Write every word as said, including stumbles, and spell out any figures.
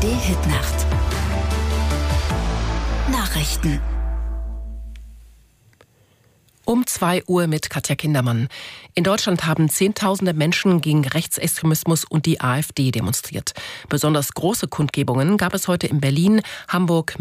A R D-Hitnacht. Nachrichten. Um zwei Uhr mit Katja Kindermann. In Deutschland haben Zehntausende Menschen gegen Rechtsextremismus und die AfD demonstriert. Besonders große Kundgebungen gab es heute in Berlin, Hamburg,